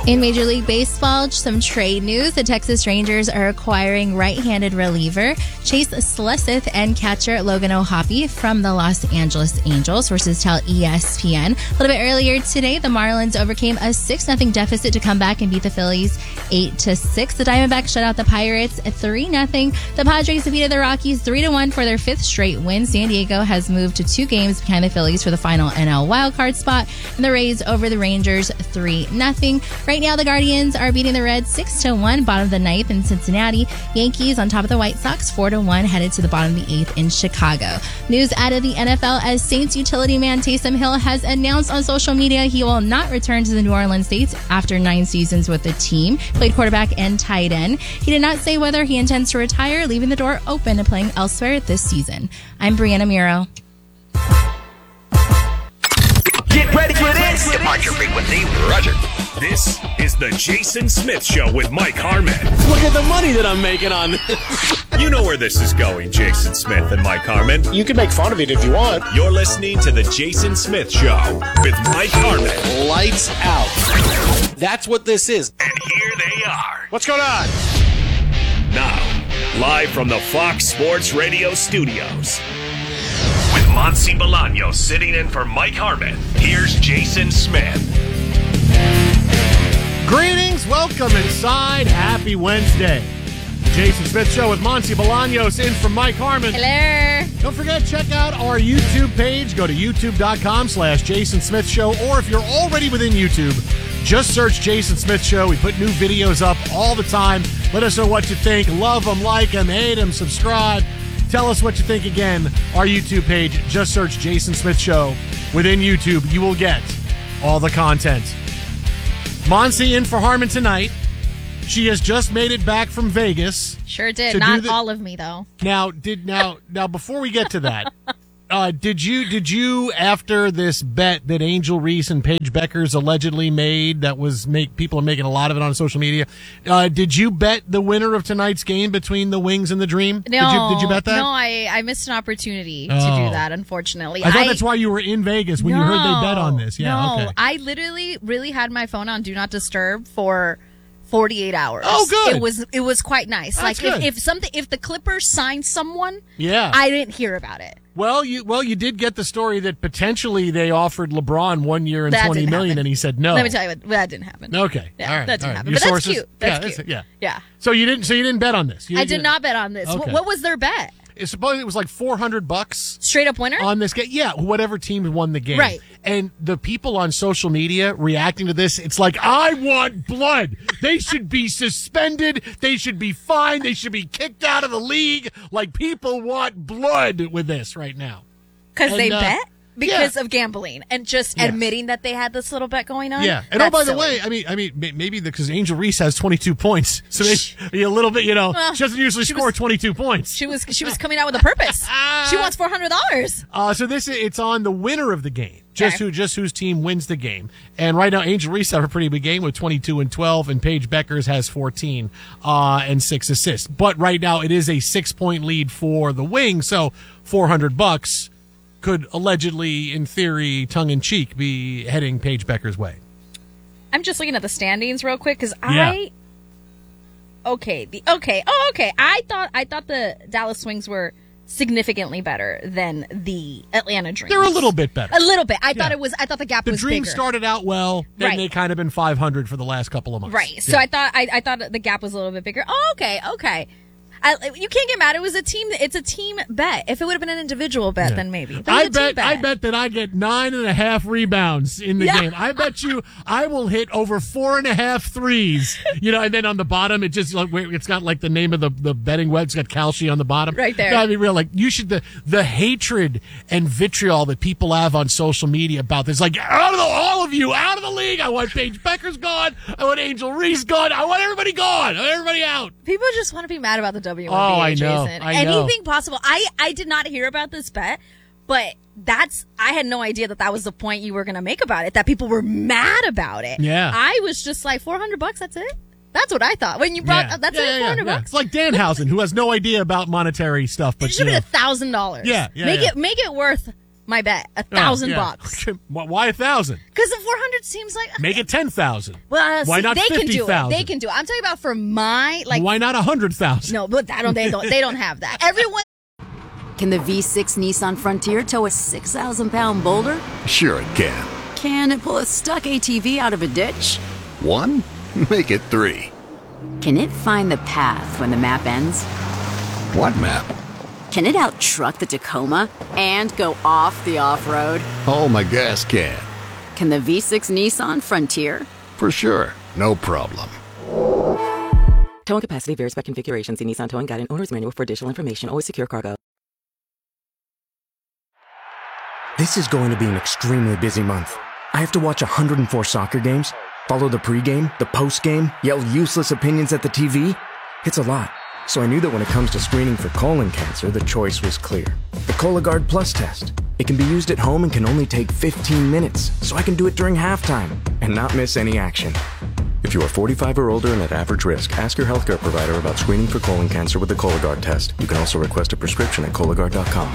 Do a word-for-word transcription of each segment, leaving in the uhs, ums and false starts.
In Major League Baseball, some trade news. The Texas Rangers are acquiring right-handed reliever Chase Sleseth and catcher Logan O'Hoppe from the Los Angeles Angels, sources tell E S P N. A little bit earlier today, the Marlins overcame a six nothing deficit to come back and beat the Phillies eight to six. The Diamondbacks shut out the Pirates three nothing. The Padres defeated the Rockies three to one for their fifth straight win. San Diego has moved to two games behind the Phillies for the final N L wildcard spot, and the Rays over the Rangers three nothing. Right now, the Guardians are beating the Reds six to one, bottom of the ninth in Cincinnati. Yankees on top of the White Sox four to one, headed to the bottom of the eighth in Chicago. News out of the N F L as Saints utility man Taysom Hill has announced on social media he will not return to the New Orleans Saints after nine seasons with the team. Played quarterback and tight end. He did not say whether he intends to retire, leaving the door open to playing elsewhere this season. I'm Brianna Muro. Get ready for this! Departure frequency, roger. This is the Jason Smith Show with Mike Harmon. Look at the money that I'm making on this. You know where this is going, Jason Smith and Mike Harmon. You can make fun of it if you want. You're listening to the Jason Smith Show with Mike Harmon. Lights out. That's what this is. And here they are. What's going on? Now, live from the Fox Sports Radio studios. With Monsi Bolaños sitting in for Mike Harmon, here's Jason Smith. Greetings, welcome inside. Happy Wednesday. Jason Smith Show with Monsi Bolaños in for Mike Harmon. Hello. Don't forget, check out our YouTube page. Go to youtube.com slash Jason Smith Show. Or if you're already within YouTube, just search Jason Smith Show. We put new videos up all the time. Let us know what you think. Love them, like them, hate them, subscribe. Tell us what you think again. Our YouTube page, just search Jason Smith Show. Within YouTube, you will get all the content. Monsi in for Harmon tonight. She has just made it back from Vegas. Sure did. Not the, all of me, though. Now, did now now before we get to that, uh, did you did you after this bet that Angel Reese and Paige Beckers allegedly made that was make people are making a lot of it on social media? Uh, did you bet the winner of tonight's game between the Wings and the Dream? No, did you, did you bet that? No, I, I missed an opportunity oh. to do that. Unfortunately, I thought I, that's why you were in Vegas when no, you heard they bet on this. Yeah, no, okay. I literally really had my phone on Do Not Disturb for forty-eight hours. Oh, good. It was it was quite nice. That's like good. if, if something if the Clippers signed someone, yeah, I didn't hear about it. Well, you well you did get the story that potentially they offered LeBron one year and that twenty million, happen. and he said no. Let me tell you what, that didn't happen. Okay, yeah, all right, that didn't all right. happen. Your But sources? that's cute. That's yeah, cute. yeah, yeah. So you didn't. So you didn't bet on this. You, I did you, not bet on this. Okay. What, what was their bet? Supposedly it was like four hundred bucks Straight up winner on this game. Yeah, whatever team won the game. Right. And the people on social media reacting to this, it's like, I want blood. They should be suspended. They should be fined. They should be kicked out of the league. Like, people want blood with this right now. Because they uh, bet? Because yeah. of gambling and just Yes. admitting that they had this little bet going on. Yeah, and That's oh, by the silly. way, I mean, I mean, maybe because Angel Reese has twenty-two points, so maybe a little bit, you know, Well, she doesn't usually she score was- twenty-two points. She was she was coming out with a purpose. She wants four hundred dollars. Uh, so this it's on the winner of the game, just Okay. who just whose team wins the game. And right now, Angel Reese have a pretty big game with twenty-two and twelve, and Paige Beckers has fourteen uh, and six assists. But right now, it is a six-point lead for the Wings, so four hundred bucks could allegedly, in theory, tongue-in-cheek, be heading Paige Beckers' way. I'm just looking at the standings real quick because Yeah. I. Okay, the okay, oh okay. I thought I thought the Dallas Swings were significantly better than the Atlanta Dreams. They're a little bit better. A little bit. I Yeah. thought it was. I thought the gap The was Dream bigger. started out well, then Right. they kind of been five hundred for the last couple of months. Right. So Yeah. I thought I, I thought the gap was a little bit bigger. Oh, okay, okay. I, you can't get mad. It was a team. It's a team bet. If it would have been an individual bet, Yeah. then maybe. But I it's a team bet, I bet that I get nine and a half rebounds in the Yeah. game. I bet you I will hit over four and a half threes. You know, and then on the bottom, it just like where it's got like the name of the, the betting web. It's got Kalshi on the bottom. Right there. Gotta be real. Like you should the the hatred and vitriol that people have on social media about this. Like out of the, all of you out of the league. I want Paige Beckers gone. I want Angel Reese gone. I want everybody gone. I want everybody out. People just want to be mad about the W N B A. Oh, I know. Jason. I know. Anything possible. I, I did not hear about this bet, but that's I had no idea that that was the point you were going to make about it, that people were mad about it. Yeah. I was just like, four hundred bucks, that's it? That's what I thought. When you brought Yeah. that's Yeah, it, yeah, four hundred yeah, yeah. bucks? It's like Danhausen, who has no idea about monetary stuff, but It should you be know. a thousand dollars. Yeah, yeah, Make yeah. it make it worth my bet. A thousand yeah. bucks. Why a thousand? Because the four hundred seems like... Make it ten thousand. Well, Why see, not they can fifty do it. thousand? They can do it. I'm talking about for my... like. Why not a hundred thousand? No, but I don't, they, don't, they don't have that. Everyone... Can the V six Nissan Frontier tow a six thousand pound boulder? Sure it can. Can it pull a stuck A T V out of a ditch? One? Make it three. Can it find the path when the map ends? What map? Can it out-truck the Tacoma and go off the off-road? Oh, my gas can. Can the V six Nissan Frontier? For sure. No problem. Towing capacity varies by configuration. See Nissan Towing Guide and Owner's Manual for additional information. Always secure cargo. This is going to be an extremely busy month. I have to watch one hundred four soccer games, follow the pregame, the postgame, yell useless opinions at the T V. It's a lot. So I knew that when it comes to screening for colon cancer, the choice was clear. The Cologuard Plus test. It can be used at home and can only take fifteen minutes, so I can do it during halftime and not miss any action. If you are forty-five or older and at average risk, ask your healthcare provider about screening for colon cancer with the Cologuard test. You can also request a prescription at Cologuard dot com.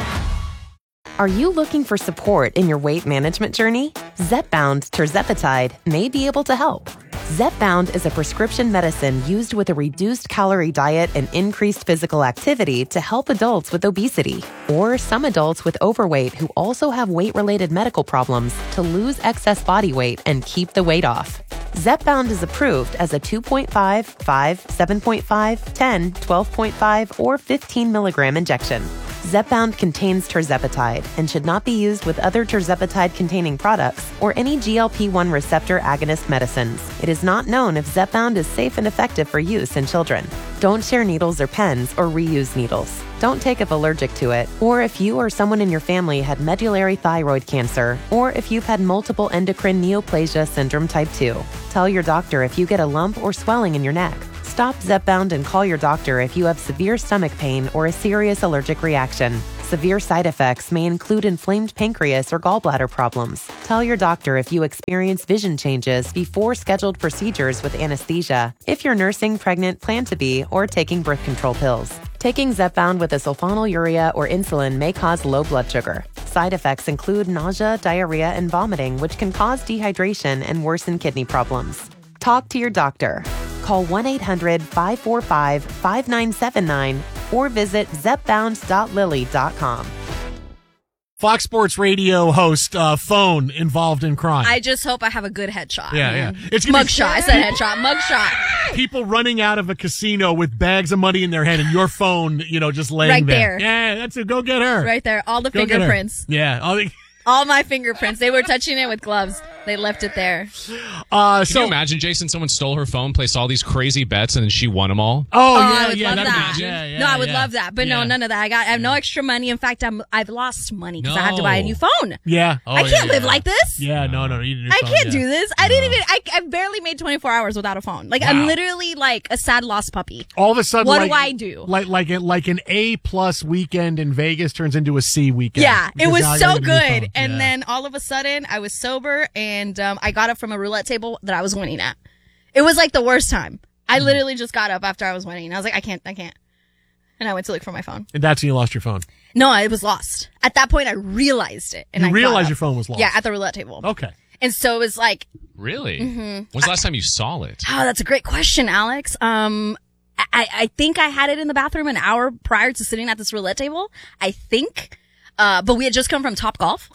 Are you looking for support in your weight management journey? Zepbound tirzepatide may be able to help. Zepbound is a prescription medicine used with a reduced calorie diet and increased physical activity to help adults with obesity or some adults with overweight who also have weight-related medical problems to lose excess body weight and keep the weight off. Zepbound is approved as a two point five, five, seven point five, ten, twelve point five, or fifteen milligram injection. Zepbound contains tirzepatide and should not be used with other tirzepatide-containing products or any G L P one receptor agonist medicines. It is not known if Zepbound is safe and effective for use in children. Don't share needles or pens or reuse needles. Don't take if allergic to it, or if you or someone in your family had medullary thyroid cancer, or if you've had multiple endocrine neoplasia syndrome type two. Tell your doctor if you get a lump or swelling in your neck. Stop Zepbound and call your doctor if you have severe stomach pain or a serious allergic reaction. Severe side effects may include inflamed pancreas or gallbladder problems. Tell your doctor if you experience vision changes before scheduled procedures with anesthesia, if you're nursing, pregnant, plan to be, or taking birth control pills. Taking Zepbound with a sulfonylurea or insulin may cause low blood sugar. Side effects include nausea, diarrhea, and vomiting, which can cause dehydration and worsen kidney problems. Talk to your doctor. Call one eight hundred, five four five, five nine seven nine or visit zepbound dot lilly dot com. Fox Sports Radio host uh, phone involved in crime. I just hope I have a good headshot. Yeah, yeah. It's mugshot. I said headshot. Mugshot. People running out of a casino with bags of money in their hand and your phone, you know, just laying right there. there. Yeah, that's it. Go get her. Right there. All the Go fingerprints. Yeah. All the- All my fingerprints. They were touching it with gloves. They left it there. Uh, Can so, you imagine, Jason, someone stole her phone, placed all these crazy bets, and then she won them all? Oh, Oh, yeah, I would yeah. love that'd that. be- yeah, yeah, no, I would yeah. love that. But Yeah. no, none of that. I got. I have no extra money. In fact, I'm. I've lost money because I had to No. buy a new phone. Yeah. Oh, I can't yeah. live like this. Yeah, no, no. You need a new I phone, can't yeah. do this. I didn't even. I, I barely made twenty-four hours without a phone. Like I'm Wow. literally like a sad lost puppy. All of a sudden, What like, do I do? Like, like, a, like an A plus weekend in Vegas turns into a C weekend. Yeah, it Because was now I so gotta get a new good. phone. And Yeah. then all of a sudden, I was sober and um, I got up from a roulette table that I was winning at. It was like the worst time. I Mm-hmm. literally just got up after I was winning. I was like, I can't, I can't. And I went to look for my phone. And that's when you lost your phone. No, it was lost. At that point, I realized it. And You I got realized up. your phone was lost? Yeah, at the roulette table. Okay. And so it was like, Really? Mhm. When's the last time you saw it? oh, that's a great question, Alex. Um, I, I think I had it in the bathroom an hour prior to sitting at this roulette table. I think. Uh, but we had just come from Top Golf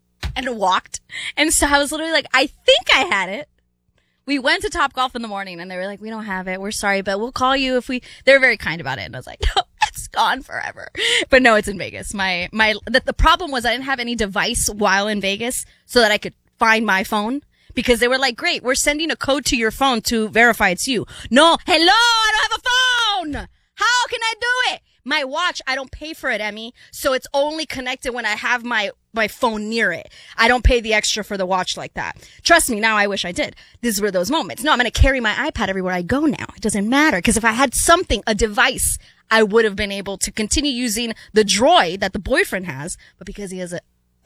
and walked. And so I was literally like, I think I had it. We went to Top Golf in the morning and they were like, we don't have it. We're sorry, but we'll call you if we, they were very kind about it. And I was like, no, it's gone forever. But no, it's in Vegas. My, my, the, the problem was I didn't have any device while in Vegas so that I could find my phone. Because they were like, great, we're sending a code to your phone to verify it's you. No, hello, I don't have a phone. How can I do it? My watch, I don't pay for it, Emmy. So it's only connected when I have my, my phone near it. I don't pay the extra for the watch like that. Trust me, now I wish I did. These were those moments. No, I'm going to carry my iPad everywhere I go now. It doesn't matter. Because if I had something, a device, I would have been able to continue using the Droid that the boyfriend has. But because he has a,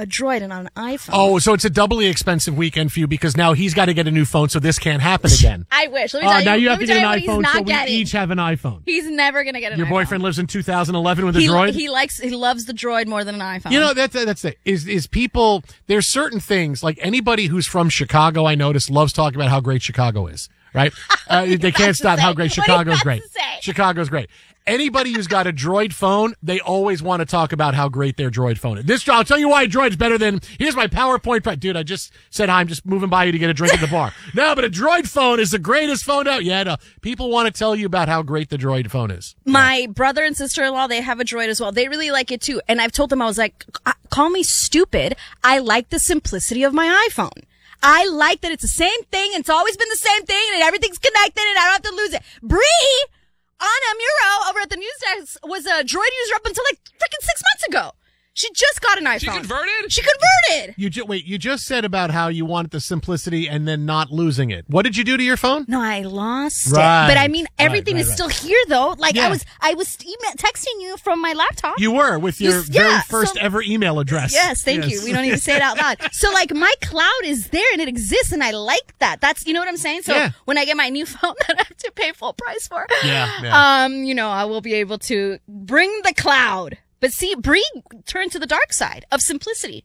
a Droid and not an iPhone. Oh, so it's a doubly expensive weekend for you because now he's got to get a new phone, so this can't happen again. I wish. Let me Uh, tell you, now you let have me to get tell an you what he's iPhone, not so we getting. each have an iPhone. He's never going to get an Your iPhone. boyfriend lives in two thousand eleven with a he, Droid? He likes, he loves the Droid more than an iPhone. You know, that's, that's it. Is, is people, there's certain things, like anybody who's from Chicago, I notice, loves talking about how great Chicago is, right? Uh, they can't stop how great Chicago's great. Chicago's great. Anybody who's got a Droid phone, they always want to talk about how great their Droid phone is. This, I'll tell you why a Droid's better than, here's my PowerPoint. Pre- Dude, I just said hi. I'm just moving by you to get a drink at the bar. No, but a Droid phone is the greatest phone out. Yeah, no. People want to tell you about how great the Droid phone is. My brother and sister-in-law, they have a Droid as well. They really like it too. And I've told them, I was like, call me stupid. I like the simplicity of my iPhone. I like that it's the same thing and it's always been the same thing and everything's connected and I don't have to lose it. Bree, Anna Muro over at the news desk was a Droid user up until like freaking six months ago. She just got an iPhone. She converted? She converted. You ju- wait, you just said about how you wanted the simplicity and then not losing it. What did you do to your phone? No, I lost Right. it. But I mean, everything Right, right, is right. still here though. Like Yeah. I was, I was email, texting you from my laptop. You were with your Yes, very yeah, first so- ever email address. Yes, thank Yes. you. We don't need to say it out loud. So like my cloud is there and it exists and I like that. That's, you know what I'm saying? So Yeah. when I get my new phone that I have to pay full price for, Yeah, yeah. um, you know, I will be able to bring the cloud. But see, Bree turned to the dark side of simplicity.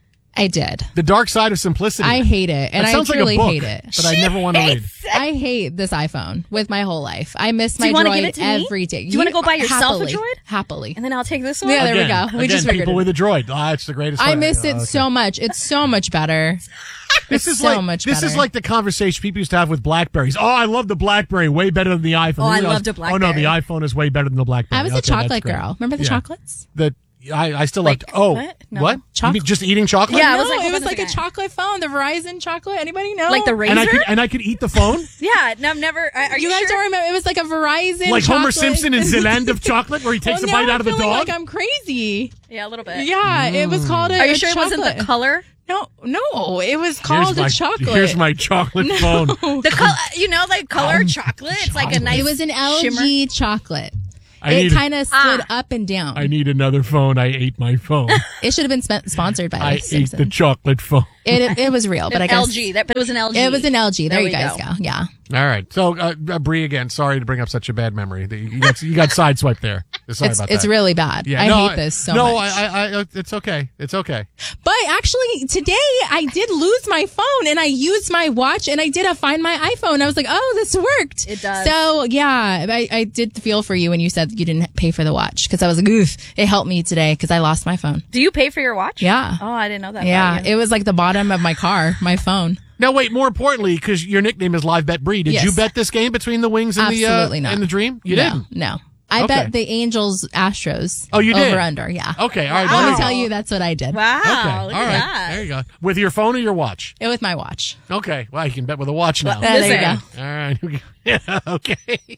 I did. The dark side of simplicity. I hate it, and That I sounds truly like a book, hate it. but I never want to read. I hate this iPhone with my whole life. I miss Do my you wanna Droid give it to me? every day. Do you wanna go buy yourself a happily, Droid? Happily. And then I'll take this one. Yeah, there we Again, go. We again, just figured people it. with a Droid. Ah, it's the greatest. I phone. miss Oh, it okay. so much. It's so much better. This It's is so like much this better. is like the conversation people used to have with Blackberries. Oh, I love the Blackberry way better than the iPhone. Oh, I You realize, loved a Oh no, the Blackberry. iPhone is way better than the Blackberry. I was a Okay, that's chocolate great. girl. Remember the Yeah. chocolates? The I, I still Like, liked. Oh, what? No. what? You Choc- mean just eating chocolate? Yeah, I no, was like, it what was was like it a again? chocolate phone, the Verizon chocolate. Anybody know? Like the razor? And I could and I could eat the phone Yeah, no, I've never. Are You you, guys sure? don't remember? It was like a Verizon. like Homer chocolate. Simpson in the land of chocolate, where he takes Well, a bite now out of I'm the feeling dog. Like I'm crazy. Yeah, a little bit. Yeah, it was called a. Are you a sure it wasn't chocolate. the color? No, no, it was Here's called my, a chocolate. Here's my chocolate phone. The color, you know, like color chocolate. It's like a nice. It was an L G shimmer. chocolate. I It need- kind of slid Ah. up and down. I need another phone. I ate my phone. It should have been sp- sponsored by I ate Simpson. the chocolate phone. It, it it was real, but I An guess L G. That, but it was an L G. it was an L G. There, There you we guys go. go. Yeah. All right. So, uh, uh, Bree, again, sorry to bring up such a bad memory. The- You got, you got sideswiped there. Sorry It's about it's that. really bad. Yeah, I no, hate this so no, much. I, I, I, it's okay. It's okay. But actually, today I did lose my phone and I used my watch and I did a find my iPhone. I was like, oh, this worked. It does. So yeah, I, I did feel for you when you said you didn't pay for the watch because I was like, oof, it helped me today because I lost my phone. Do you pay for your watch? Yeah. Oh, I didn't know that. Yeah, about you. it was like the bottom of my car, my phone. Now, wait, more importantly, because your nickname is Live Bet Bree, did Yes. you bet this game between the Wings and Absolutely the, uh, not. and the Dream? You no, didn't? No. I Okay. bet the Angels Astros. Oh, you did? Over under, yeah. Okay, all right. Let me Wow. tell you, that's what I did. Wow. Okay, Look all at right. that. There you go. With your phone or your watch? It was my watch. Okay, well, you can bet with a watch now. There, there you Listen. go. All right. Yeah, okay.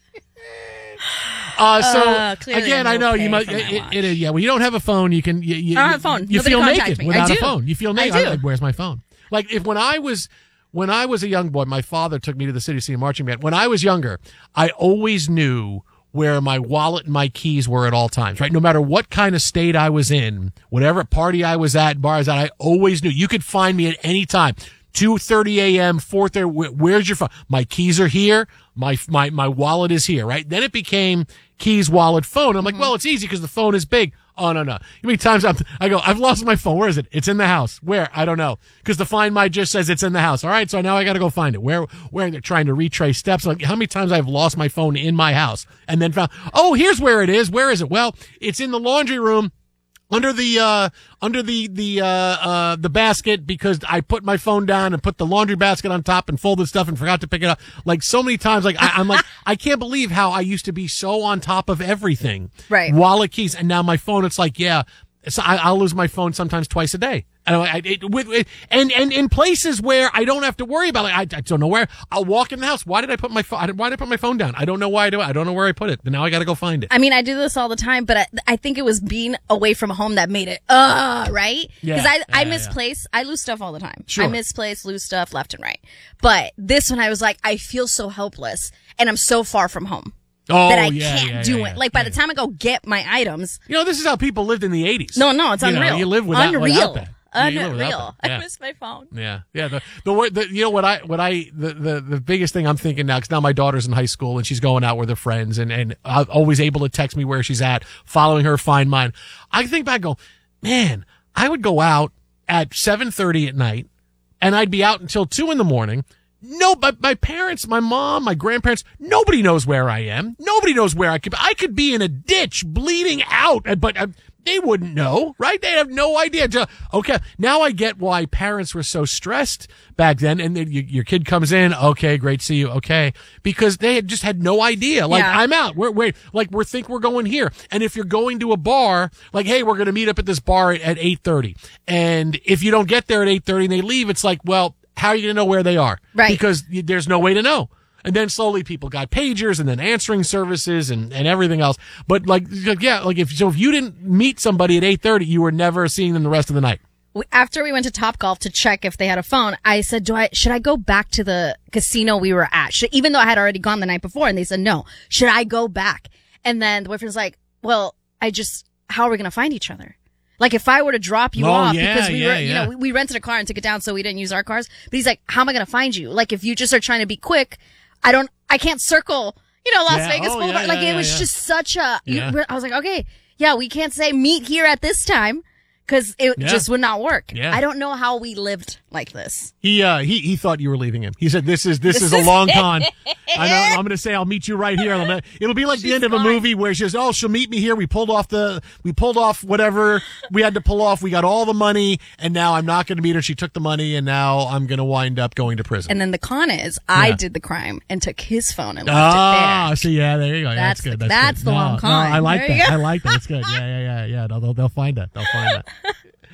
Uh, so Uh, clearly again, I I know will you pay might. for my It, watch. it, it, yeah, well, you don't have a phone. You can. You, you, I don't have a phone. You Nobody feel contacts naked me. I without a do. phone. You feel I naked. do. I'm like, where's my phone? Like if when I was when I was a young boy, my father took me to the city to see a marching band. When I was younger, I always knew where my wallet and my keys were at all times, right? No matter what kind of state I was in, whatever party I was at, bar I was at, I always knew. You could find me at any time. two thirty a.m., four thirty, where's your phone? My keys are here. My, my, my wallet is here, right? Then it became keys, wallet, phone. I'm like, Mm-hmm. well, it's easy because the phone is big. Oh, no, no. How many times I'm, I go, I've lost my phone. Where is it? It's in the house. Where? I don't know. Because the Find My just says it's in the house. All right. So now I got to go find it. Where, where they're trying to retrace steps. Like how many times I've lost my phone in my house and then found, oh, here's where it is. Where is it? Well, it's in the laundry room. Under the, uh, under the, the, uh, uh, the basket because I put my phone down and put the laundry basket on top and folded stuff and forgot to pick it up. Like so many times, like I, I'm like, I can't believe how I used to be so on top of everything. Right. Wallet, keys. And now my phone, it's like, yeah, so I, I'll lose my phone sometimes twice a day. And I, it, with, it, and, and in places where I don't have to worry about it, I, I don't know where. I'll walk in the house. Why did I put my phone, why did I put my phone down? I don't know why I do it. I don't know where I put it. But now I got to go find it. I mean, I do this all the time, but I, I think it was being away from home that made it, uh, right? Yeah, Because I, yeah, I yeah, misplace, I lose stuff all the time. Sure. I misplace, lose stuff left and right. But this one, I was like, I feel so helpless and I'm so far from home. Oh, that I yeah, can't yeah, do yeah, it. yeah. Like by the time I go get my items. You know, this is how people lived in the eighties. No, no, it's You know, unreal. you live without, unreal. without that. Yeah, you live without Unreal. them. I Yeah. miss my phone. Yeah, yeah. The the, way, the you know what I what I the, the, the biggest thing I'm thinking now, because now my daughter's in high school and she's going out with her friends and and uh, always able to text me where she's at, following her, find mine. I think back, and go, man, I would go out at seven thirty at night, and I'd be out until two in the morning. No, but my parents, my mom, my grandparents, nobody knows where I am. Nobody knows where I could be. I could be in a ditch bleeding out, but uh, they wouldn't know, right? They'd have no idea. Just, okay, now I get why parents were so stressed back then. And then you, your kid comes in, okay, great to see you, okay, because they had just had no idea. Like, Yeah. I'm out. We're, we're like we think we're going here. And if you're going to a bar, like, hey, we're going to meet up at this bar at, at eight thirty, and if you don't get there at eight thirty and they leave, it's like, well, how are you going to know where they are? Right. Because y- there's no way to know. And then slowly people got pagers and then answering services and, and everything else. But like, yeah, like if, so if you didn't meet somebody at eight thirty, you were never seeing them the rest of the night. We- After we went to Topgolf to check if they had a phone, I said, "Do I should I go back to the casino we were at?" Should, even though I had already gone the night before, and they said no. Should I go back? And then the boyfriend's like, "Well, I just how are we gonna find each other? Like if I were to drop you Oh, off yeah, because we yeah, were, you yeah. know, we, we rented a car and took it down so we didn't use our cars. But he's like, how am I gonna find you? Like if you just are trying to be quick, I don't, I can't circle, you know, Las Yeah. Vegas Oh, Boulevard. yeah, like yeah, it was yeah. just such a. you- Yeah. I was like, okay, yeah, we can't say meet here at this time. Because it Yeah. just would not work. Yeah. I don't know how we lived like this. He, uh, he, he thought you were leaving him. He said, this is, this, This is a is long it. con. I know, I'm going to say, I'll meet you right here. I'll met- It'll be like the She's end of a fine. movie where she says, oh, she'll meet me here. We pulled off the, we pulled off whatever we had to pull off. We got all the money and now I'm not going to meet her. She took the money and now I'm going to wind up going to prison. And then the con is I Yeah. did the crime and took his phone and left Ah, it there. so yeah, there you go. Yeah, That's that's good. the- That's, that's good. the No, long no, con. I like There you that. go. I like that. It's good. Yeah, yeah, yeah, yeah. They'll, they'll find that. They'll find that.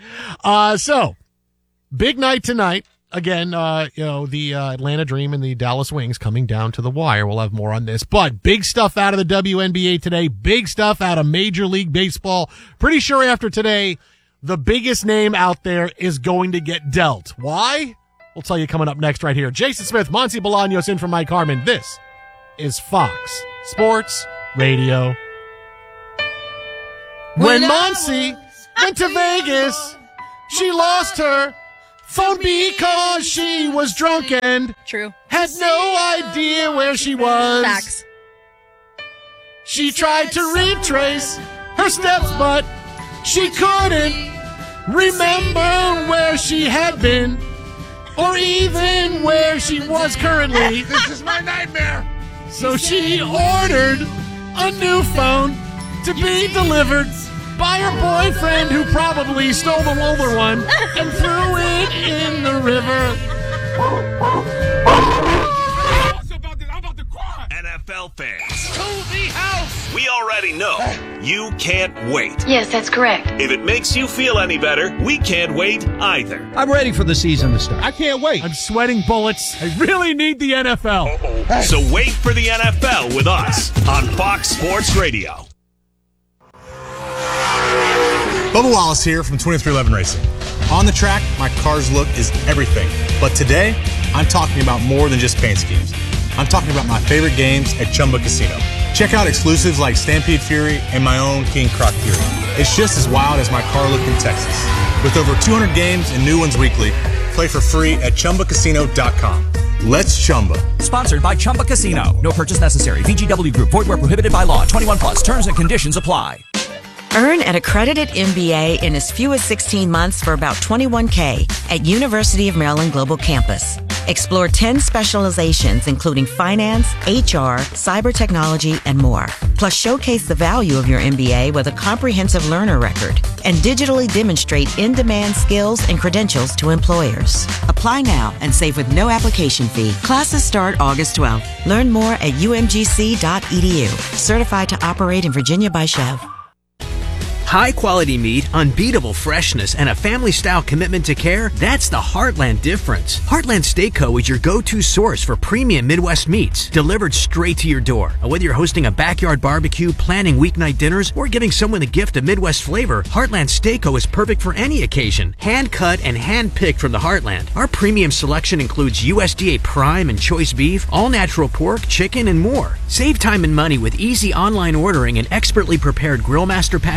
Uh, so big night tonight. Again, uh, you know, the uh, Atlanta Dream and the Dallas Wings coming down to the wire. We'll have more on this, but big stuff out of the W N B A today. Big stuff out of Major League Baseball. Pretty sure after today, the biggest name out there is going to get dealt. Why? We'll tell you coming up next right here. Jason Smith, Monty Bolaños in for Mike Harmon. This is Fox Sports Radio. When Monty went to Vegas, she lost her phone because she was drunk and True. had no idea where she was. Facts. She tried to retrace her steps, but she couldn't remember where she had been or even where she was currently. This is my nightmare. So she ordered a new phone to be delivered by her boyfriend, who probably stole the older one and threw it in the river. N F L fans, to the house! We already know you can't wait. Yes, that's correct. If it makes you feel any better, we can't wait either. I'm ready for the season to start. I can't wait. I'm sweating bullets. I really need the N F L. So wait for the N F L with us on Fox Sports Radio. Bubba Wallace here from twenty-three eleven Racing. On the track, my car's look is everything. But today, I'm talking about more than just paint schemes. I'm talking about my favorite games at Chumba Casino. Check out exclusives like Stampede Fury and my own King Croc Fury. It's just as wild as my car look in Texas. With over two hundred games and new ones weekly, play for free at Chumba Casino dot com. Let's Chumba. Sponsored by Chumba Casino. No purchase necessary. V G W Group. Void where prohibited by law. twenty-one plus. Terms and conditions apply. Earn an accredited M B A in as few as sixteen months for about twenty-one K at University of Maryland Global Campus. Explore ten specializations including finance, H R, cyber technology, and more. Plus showcase the value of your M B A with a comprehensive learner record and digitally demonstrate in-demand skills and credentials to employers. Apply now and save with no application fee. Classes start August twelfth. Learn more at U M G C dot E D U. Certified to operate in Virginia by Chev. High-quality meat, unbeatable freshness, and a family-style commitment to care, that's the Heartland difference. Heartland Steak Co. is your go-to source for premium Midwest meats, delivered straight to your door. And whether you're hosting a backyard barbecue, planning weeknight dinners, or giving someone a gift of Midwest flavor, Heartland Steak Co. is perfect for any occasion. Hand-cut and hand-picked from the Heartland. Our premium selection includes U S D A prime and choice beef, all-natural pork, chicken, and more. Save time and money with easy online ordering and expertly prepared Grillmaster packages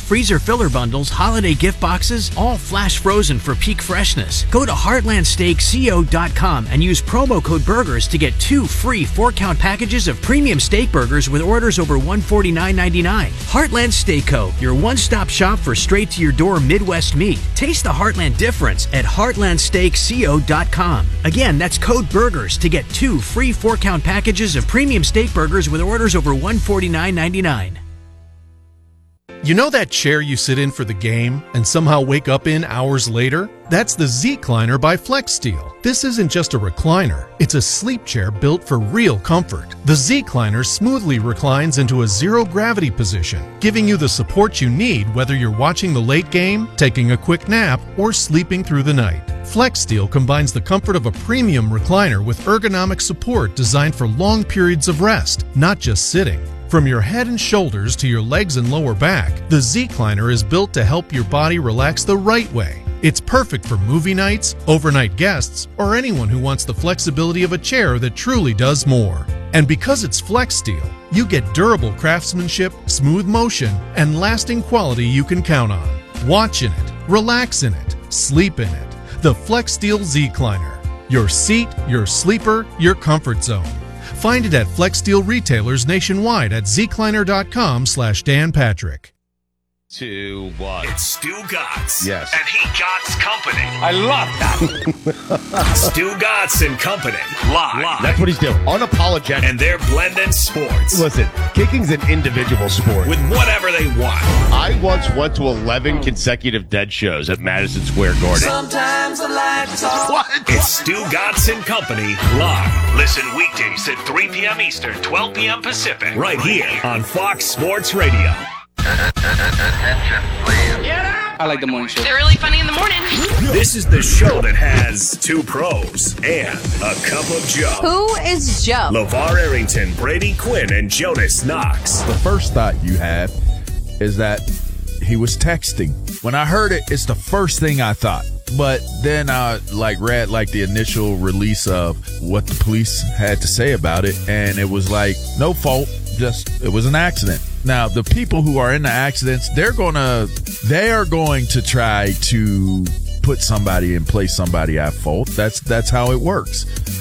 freezer filler bundles, holiday gift boxes, all flash frozen for peak freshness. Go to heartland steak co dot com and use promo code BURGERS to get two free four-count packages of premium steak burgers with orders over one hundred forty-nine ninety-nine. Heartland Steak Co., your one-stop shop for straight-to-your-door Midwest meat. Taste the Heartland difference at heartland steak co dot com. Again, that's code BURGERS to get two free four-count packages of premium steak burgers with orders over one hundred forty-nine ninety-nine. You know that chair you sit in for the game and somehow wake up in hours later? That's the Z-Cliner by FlexSteel. This isn't just a recliner, it's a sleep chair built for real comfort. The Z-Cliner smoothly reclines into a zero-gravity position, giving you the support you need whether you're watching the late game, taking a quick nap, or sleeping through the night. FlexSteel combines the comfort of a premium recliner with ergonomic support designed for long periods of rest, not just sitting. From your head and shoulders to your legs and lower back, the Z-Cliner is built to help your body relax the right way. It's perfect for movie nights, overnight guests, or anyone who wants the flexibility of a chair that truly does more. And because it's FlexSteel, you get durable craftsmanship, smooth motion, and lasting quality you can count on. Watch in it, relax in it, sleep in it. The FlexSteel Z-Cliner. Your seat, your sleeper, your comfort zone. Find it at FlexSteel retailers nationwide at zcliner.com slash Dan Patrick. Two, one. It's Stu Gotts. Yes. And he Gotts Company. I love that. Stu Gotts and Company. Live. Live. That's what he's doing. Unapologetic. And they're blending sports. Listen, kicking's an individual sport. With whatever they want. I once went to eleven consecutive dead shows at Madison Square Garden. Sometimes the lights off. What? It's Stu Gotts and Company live. Listen weekdays at three p.m. Eastern, twelve p.m. Pacific. Right here on Fox Sports Radio. I like the morning show. They're really funny in the morning. This is the show that has two pros and a cup of Joe. Who is Joe? LeVar Arrington, Brady Quinn, and Jonas Knox. The first thought you have is that he was texting. When I heard it, it's the first thing I thought. But then I like read like the initial release of what the police had to say about it, and it was like no fault, just it was an accident. Now the people who are in the accidents, they're gonna they are going to try to put somebody and place somebody at fault. That's that's how it works.